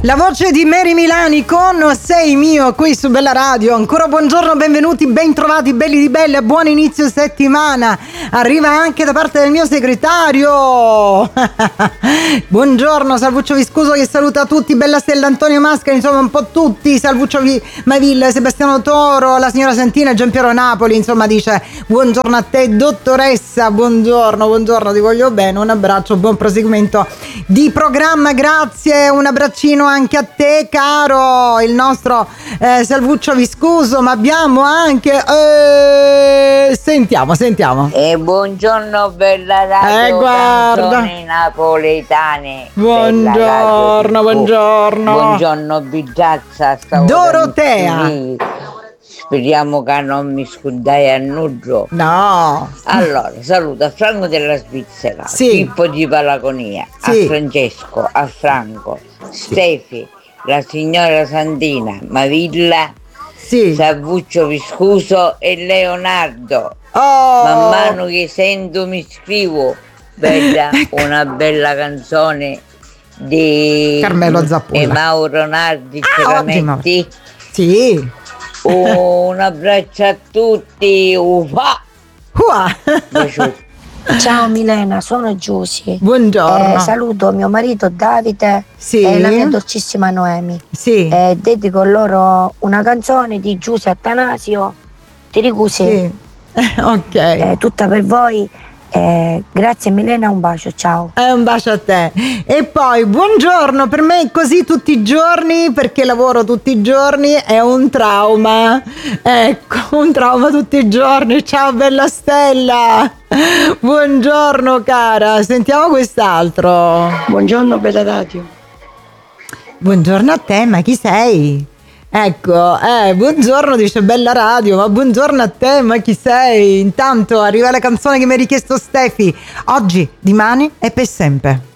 La voce di Mary Milani con Sei mio qui su Bella Radio. Ancora buongiorno, benvenuti, bentrovati belli di belle, buon inizio settimana. Arriva anche da parte del mio segretario. Buongiorno Salvuccio Viscuso che saluta tutti, Bella Stella, Antonio Mascari, insomma un po' tutti, Salvuccio Mavilla, Sebastiano Toro, la signora Santina, Giampiero Napoli, insomma dice buongiorno a te dottoressa, buongiorno, ti voglio bene, un abbraccio, buon proseguimento di programma, grazie, un abbraccino anche a te caro il nostro Salvuccio Viscuso, ma abbiamo anche sentiamo buongiorno Bella Radio, canzoni napoletane. Buongiorno Bigiazza, Dorotea, speriamo che non mi scudai a nuggio. no, allora saluto a Franco della Svizzera, sì. Pippo di Palagonia, sì. a Francesco, a Franco, Stefi, la signora Santina, Mavilla, sì. Salvuccio Viscuso e Leonardo. Oh. Man mano che sento mi scrivo una bella canzone di Carmelo Zappulla e Mauro Nardi, Cerametti. Sì. Un abbraccio a tutti. Ciao Milena, sono Giusy. Buongiorno. Saluto mio marito Davide, sì. E la mia dolcissima Noemi. Sì. Dedico loro una canzone di Giusy Attanasio, Tiricusi. Sì. Ok. Tutta per voi. Grazie Milena, un bacio, ciao. Un bacio a te. E poi buongiorno, per me è così tutti i giorni perché lavoro tutti i giorni, è un trauma, ecco, un trauma tutti i giorni. Ciao bella Stella, buongiorno cara, sentiamo quest'altro. Buongiorno Bella Radio. Buongiorno a te, ma chi sei? Ecco, buongiorno dice Bella Radio, ma buongiorno a te, ma chi sei? Intanto arriva la canzone che mi ha richiesto Stefi, oggi, dimani e per sempre.